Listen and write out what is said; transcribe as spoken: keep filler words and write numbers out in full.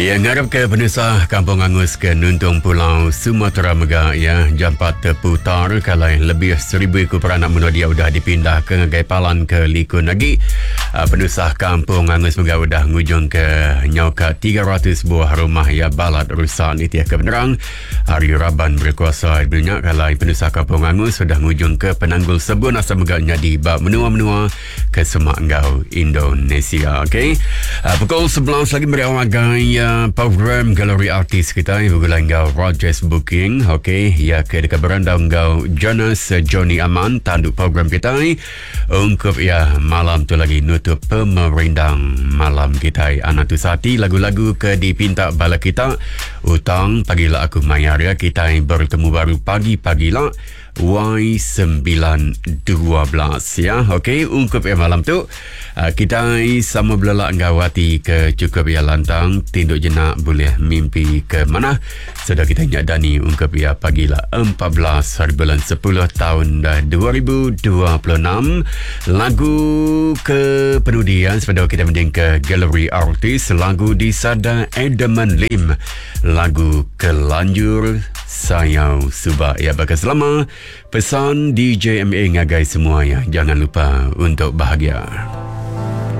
Ya, ngarap ke penusah Kampung Angus ke Nuntung Pulau Sumatera Megah ya, jampat terputar kalai lebih seribu ekor peranak menua dia sudah dipindah ke Ngagai Palan ke Likun lagi. Uh, penusah Kampung Angus Megah sudah ngujung ke nyauka tiga ratus buah rumah ya balat rusak ni tiap kebenaran. Hari Raban berkuasa banyak kalai penusah Kampung Angus sudah ngujung ke Penanggul Sebun asal megahnya di bab menua-menua ke Semak Ngau Indonesia. Okey. Uh, pukul sebelas lagi berawal gaya program galeri artis kita yang bergulai ngau Rogers Booking. Okey, ya ke dekat beranda ngau Jonas Johnny Aman tanduk program kita ni ungkup ya malam tu lagi nutup pemerindang malam kita anak tu sati lagu-lagu ke dipinta bala kita utang pagilah aku mayar ya kita bertemu baru pagi-pagi lah Y sembilan dua belas ya. Okey, ungkup ya malam tu uh, kita sama belak ngawati ke cukup ya lantang tinduk jenak boleh mimpi ke mana. Sudah kita nyadani ungkup ya pagilah empat belas hari bulan sepuluh tahun dah dua ribu dua puluh enam. Lagu ke penudian sepeda kita mending ke galeri artis lagu di Sada Edaman Lim, lagu Kelanjur Sayau Subak ya. Bakal selama pesan D J M A ngagai semua ya, jangan lupa untuk bahagia.